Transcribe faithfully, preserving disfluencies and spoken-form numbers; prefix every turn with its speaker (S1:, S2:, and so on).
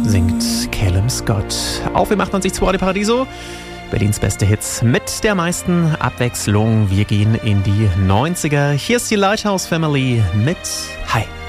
S1: singt Calum Scott. Auf im achtundneunzig Komma zwei Radio Paradiso. Berlins beste Hits mit der meisten Abwechslung. Wir gehen in die neunziger. Hier ist die Lighthouse Family mit Hi.